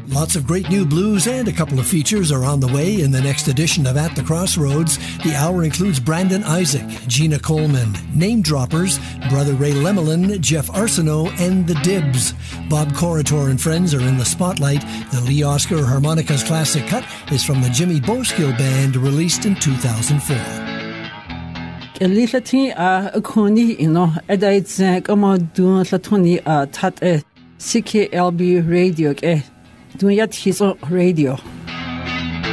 Lots of great new blues and a couple of features are on the way in the next edition of At the Crossroads. The hour includes Brandon Isaac, Gina Coleman, Name Droppers, Brother Ray Lemelin, Jeff Arsenault, and The Dibs. Bob Corritor and friends are in the spotlight. The Lee Oscar Harmonicas Classic Cut is from the Jimmy Boskill Band, released in 2004. Elitati akoni edaits kamadu latoni tat CKLB radio ke dunyat hiso radio.